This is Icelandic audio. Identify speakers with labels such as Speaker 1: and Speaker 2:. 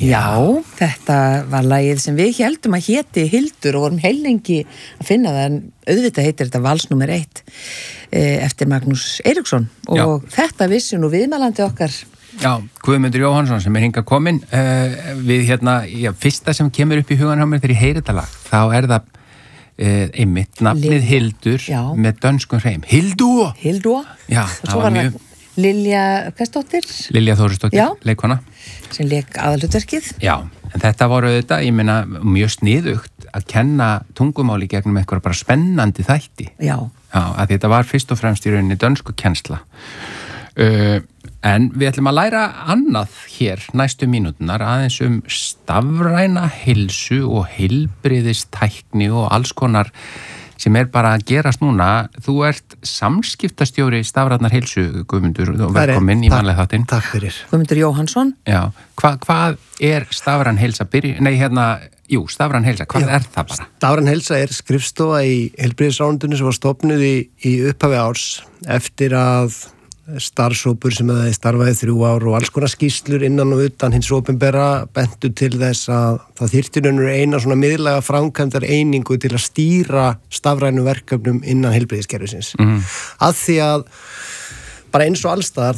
Speaker 1: Já, þetta var lagið sem við héldum að héti Hildur og vorum heilengi að finna það, en auðvitað heitir þetta vals númer 1 eftir Magnús Eiríksson og þetta vissi nú viðmælandi okkar.
Speaker 2: Já, Guðmundur Jóhannsson sem hingað kominn við fyrsta sem kemur upp í hugan hjá mér þegar ég heyri þetta lag, þá það einmitt nafnið Hildur með dönskum hreim. Hildur! Já, það var mjög...
Speaker 1: Lilja, hversdóttir?
Speaker 2: Lilja Þórisdóttir, leikona.
Speaker 1: Sem leik aðalhlutverkið. Já,
Speaker 2: en þetta voru auðvitað, ég meina, mjög sniðugt að kenna tungumáli gegnum eitthvað bara spennandi þætti. Já, að þetta var fyrst og fremst í rauninni dönsku kennsla. En við ætlum að læra annað hér næstu mínútunar aðeins stafræna heilsu og heilbrigðistækni og alls konar sem bara að gerast núna. Þú ert samskiptastjóri stafrænar heilsu, Guðmundur, og velkomin í mannlega þáttinn.
Speaker 3: Takk fyrir.
Speaker 1: Guðmundur Jóhannsson.
Speaker 2: Já, hvað stafræn heilsa? Stafræn heilsa, hvað það bara?
Speaker 3: Stafræn heilsa skrifstofa í heilbrigðisráðuneytinu sem var stofnuð í upphafi árs eftir að starfshópur sem hefði starfaði 3 ár og alls konar skýrslur innan og utan hins opinbera bentu til þess að það þyrfti eina svona miðlæga framkvæmdar einingu til að stýra stafrænum verkefnum innan heilbrigðiskerfisins. Að því að bara eins og allstaðar